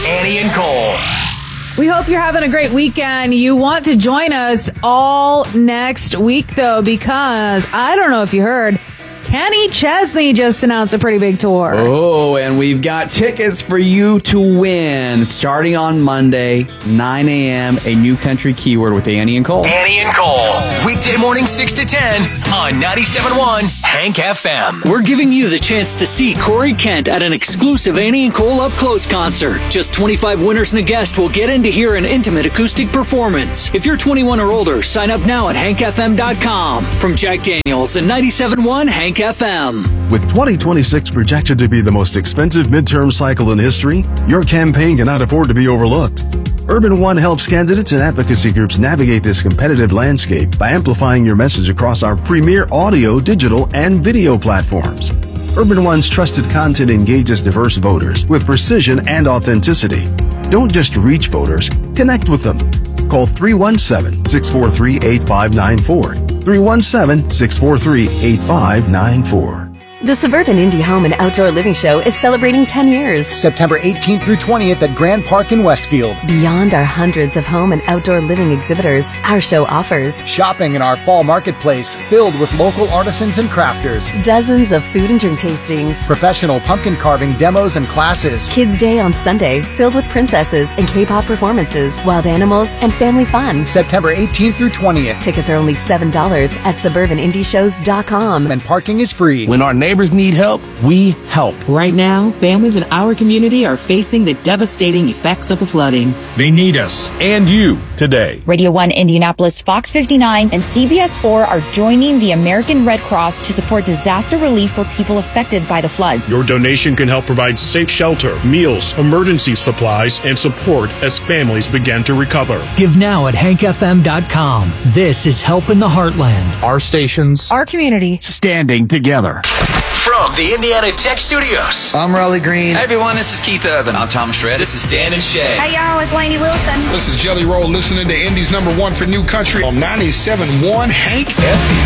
Annie and Cole. We hope you're having a great weekend. You want to join us all next week, though, because I don't know if you heard, Kenny Chesney just announced a pretty big tour. Oh, and we've got tickets for you to win starting on Monday, 9 a.m., a new country keyword with Annie and Cole. Annie and Cole. Weekday morning 6 to 10 on 97.1 Hank FM. We're giving you the chance to see Corey Kent at an exclusive Annie and Cole Up Close concert. Just 25 winners and a guest will get in to hear an intimate acoustic performance. If you're 21 or older, sign up now at hankfm.com. From Jack Daniels and 97.1 Hank FM. With 2026 projected to be the most expensive midterm cycle in history, your campaign cannot afford to be overlooked. Urban One helps candidates and advocacy groups navigate this competitive landscape by amplifying your message across our premier audio, digital, and video platforms. Urban One's trusted content engages diverse voters with precision and authenticity. Don't just reach voters, connect with them. Call 317-643-8594. 317-643-8594. The Suburban Indie Home and Outdoor Living Show is celebrating 10 years. September 18th through 20th at Grand Park in Westfield. Beyond our hundreds of home and outdoor living exhibitors, our show offers shopping in our fall marketplace filled with local artisans and crafters. Dozens of food and drink tastings. Professional pumpkin carving demos and classes. Kids Day on Sunday filled with princesses and K-pop performances, wild animals, and family fun. September 18th through 20th. Tickets are only $7 at suburbanindieshows.com. And parking is free. When our neighbors need help, we help. Right now, families in our community are facing the devastating effects of the flooding. They need us and you today. Radio 1 Indianapolis, Fox 59, and CBS 4 are joining the American Red Cross to support disaster relief for people affected by the floods. Your donation can help provide safe shelter, meals, emergency supplies, and support as families begin to recover. Give now at hankfm.com. This is Help in the Heartland. Our stations, Our community. standing together. From the Indiana Tech Studios. I'm Raleigh Green. Hey everyone, this is Keith Urban. I'm Thomas Shred. This is Dan and Shay. Hey y'all, it's Lainey Wilson. This is Jelly Roll, listening to Indy's #1 for New Country on 97.1 Hank FM.